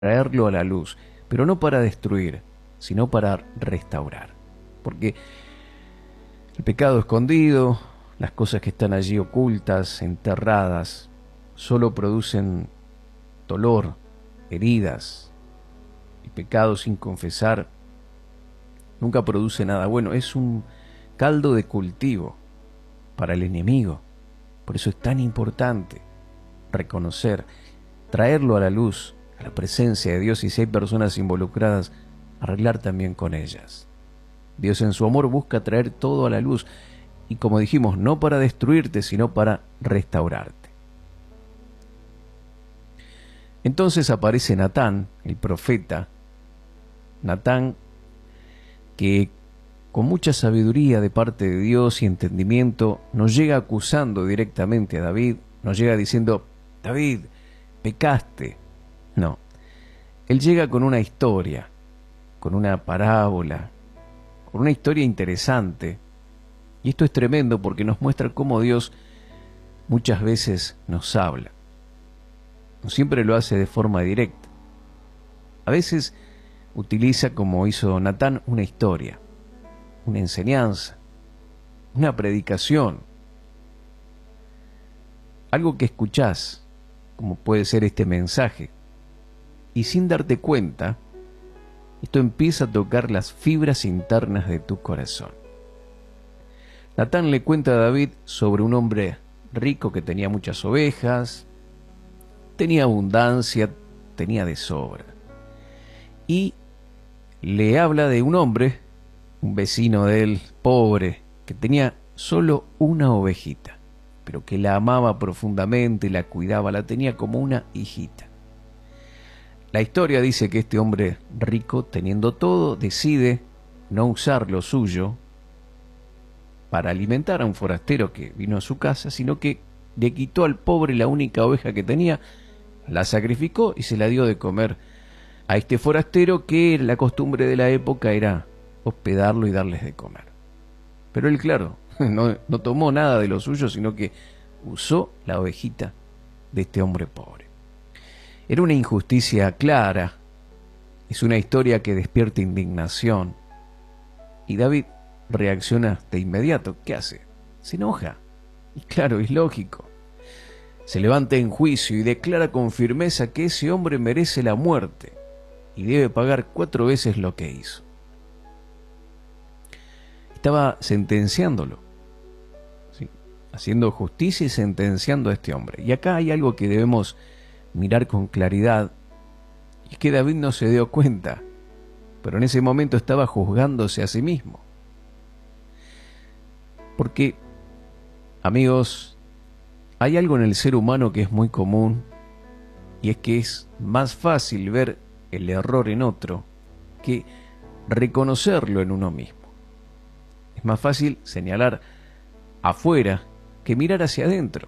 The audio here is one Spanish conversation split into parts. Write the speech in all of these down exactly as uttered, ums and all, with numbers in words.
traerlo a la luz, pero no para destruir, sino para restaurar. Porque el pecado escondido, las cosas que están allí ocultas, enterradas, solo producen dolor, heridas. El pecado sin confesar nunca produce nada bueno, es un caldo de cultivo para el enemigo. Por eso es tan importante reconocer, traerlo a la luz, a la presencia de Dios, y si hay personas involucradas, arreglar también con ellas. Dios en su amor busca traer todo a la luz, y como dijimos, no para destruirte, sino para restaurarte. Entonces aparece Natán, el profeta, Natán, que con mucha sabiduría de parte de Dios y entendimiento nos llega acusando directamente a David, nos llega diciendo: David, pecaste. No, él llega con una historia, con una parábola, con una historia interesante. Y esto es tremendo porque nos muestra cómo Dios muchas veces nos habla. No siempre lo hace de forma directa. A veces utiliza, como hizo Natán, una historia, una enseñanza, una predicación, algo que escuchás, como puede ser este mensaje, y sin darte cuenta, esto empieza a tocar las fibras internas de tu corazón. Natán le cuenta a David sobre un hombre rico que tenía muchas ovejas, tenía abundancia, tenía de sobra, y le habla de un hombre, un vecino de él, pobre, que tenía solo una ovejita, pero que la amaba profundamente, la cuidaba, la tenía como una hijita. La historia dice que este hombre rico, teniendo todo, decide no usar lo suyo para alimentar a un forastero que vino a su casa, sino que le quitó al pobre la única oveja que tenía, la sacrificó y se la dio de comer a este forastero, que la costumbre de la época era hospedarlo y darles de comer. Pero él, claro, no, no tomó nada de lo suyo, sino que usó la ovejita de este hombre pobre. Era una injusticia clara, es una historia que despierta indignación, y David reacciona de inmediato. ¿Qué hace? Se enoja, y claro, es lógico. Se levanta en juicio y declara con firmeza que ese hombre merece la muerte y debe pagar cuatro veces lo que hizo. Estaba sentenciándolo, ¿sí?, haciendo justicia y sentenciando a este hombre. Y acá hay algo que debemos mirar con claridad, y es que David no se dio cuenta, pero en ese momento estaba juzgándose a sí mismo. Porque, amigos, hay algo en el ser humano que es muy común, y es que es más fácil ver el error en otro que reconocerlo en uno mismo. Es más fácil señalar afuera que mirar hacia adentro.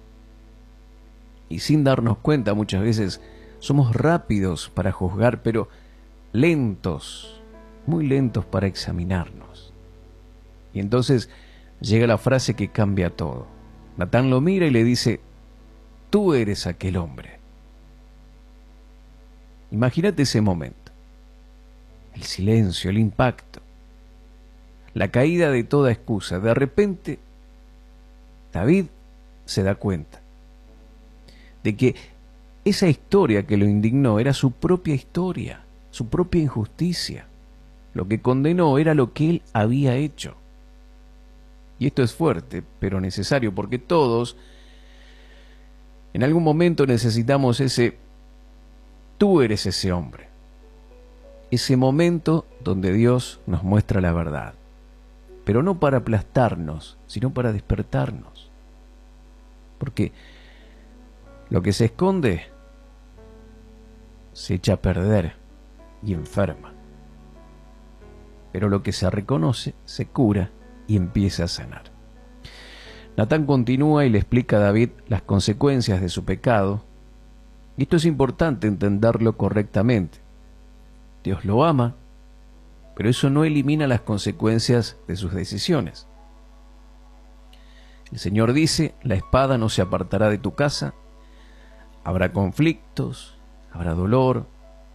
Y sin darnos cuenta, muchas veces somos rápidos para juzgar, pero lentos, muy lentos para examinarnos. Y entonces llega la frase que cambia todo. Natán lo mira y le dice: tú eres aquel hombre. Imagínate ese momento, el silencio, el impacto, la caída de toda excusa. De repente, David se da cuenta de que esa historia que lo indignó era su propia historia, su propia injusticia. Lo que condenó era lo que él había hecho. Y esto es fuerte, pero necesario, porque todos en algún momento necesitamos ese: tú eres ese hombre. Ese momento donde Dios nos muestra la verdad, pero no para aplastarnos, sino para despertarnos. Porque lo que se esconde se echa a perder y enferma, pero lo que se reconoce se cura y empieza a sanar. Natán continúa y le explica a David las consecuencias de su pecado, y esto es importante entenderlo correctamente. Dios lo ama, pero eso no elimina las consecuencias de sus decisiones. El Señor dice: la espada no se apartará de tu casa, habrá conflictos, habrá dolor,